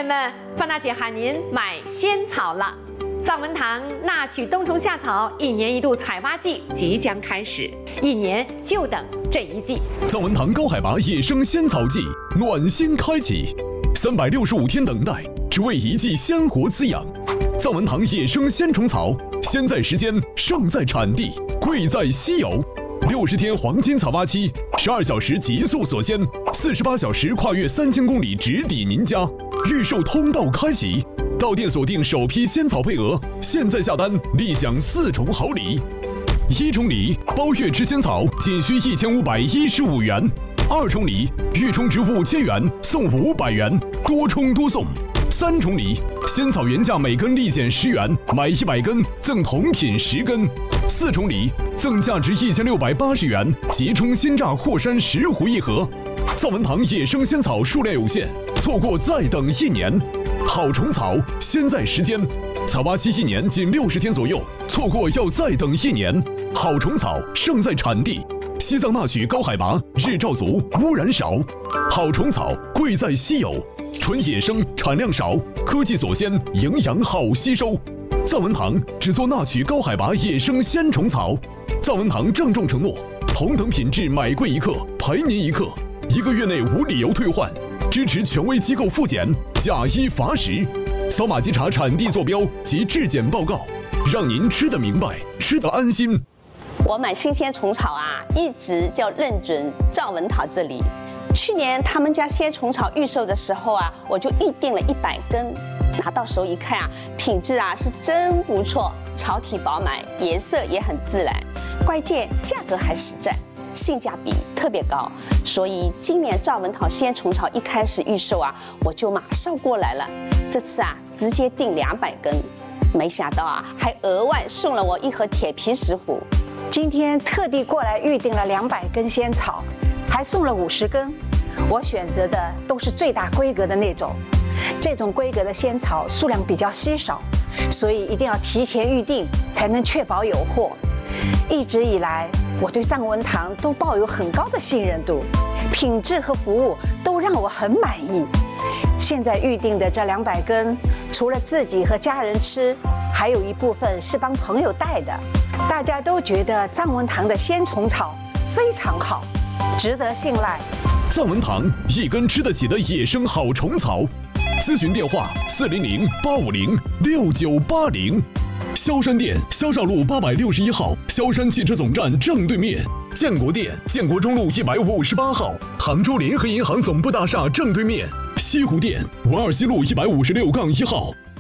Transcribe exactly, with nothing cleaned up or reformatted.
人们，范大姐喊您买仙草了。藏文堂纳曲冬虫夏草一年一度采挖季即将开始，一年就等这一季。 藏文堂高海拔野生仙草季暖心开启，三百六十五天等待，只为一季鲜活滋养。藏文堂野生仙虫草，先在时间，胜在产地，贵在稀有。六十天黄金采挖期，十二小时极速锁鲜，四十八小时跨越三千公里直抵您家。预售通道开启，到店锁定首批仙草配额，现在下单立享四重好礼。一重礼，包月吃仙草仅需一千五百一十五元；二重礼，预充值五千元送五百元，多充多送。三重礼，仙草原价每根立减十元，买一百根赠同品十根。四重礼，赠价值一千六百八十元即充鲜榨霍山十壶一盒。藏文堂野生仙草数量有限，错过再等一年。好虫草，先在时间，采挖期一年仅六十天左右，错过要再等一年。好虫草，胜在产地。西藏纳曲高海拔，日照足，污染少。好虫草，贵在稀有，纯野生，产量少，科技锁鲜，营养好吸收。藏文堂只做纳曲高海拔野生鲜虫草。藏文堂郑重承诺，同等品质买贵一克，赔您一克，一个月内无理由退换，支持权威机构复检，假一罚十。扫码稽查产地坐标及质检报告，让您吃得明白，吃得安心。 我买新鲜虫草啊，一直就认准藏文堂这里。去年他们家鲜虫草预售的时候啊，我就预定了一百根。拿到手一看啊，品质啊是真不错，草体饱满，颜色也很自然，关键价格还实在，性价比特别高。所以今年藏文堂鲜虫草一开始预售啊，我就马上过来了。这次啊，直接订两百根，没想到啊，还额外送了我一盒铁皮石斛。 今天特地过来预定了两百根仙草，还送了五十根。我选择的都是最大规格的那种。这种规格的仙草数量比较稀少，所以一定要提前预定，才能确保有货。一直以来，我对藏文堂都抱有很高的信任度，品质和服务都让我很满意。现在预定的这两百根，除了自己和家人吃，还有一部分是帮朋友带的。大家都觉得藏文堂的鲜虫草非常好，值得信赖。 藏文堂一根吃得起的野生好虫草。咨询电话：四零零八五零六九八零。萧山店萧少路八百六十一号，萧山汽车总站正对面；建国店建国中路一百五十八号，杭州联合银行总部大厦正对面；西湖店文二西路一百五十六杠一号。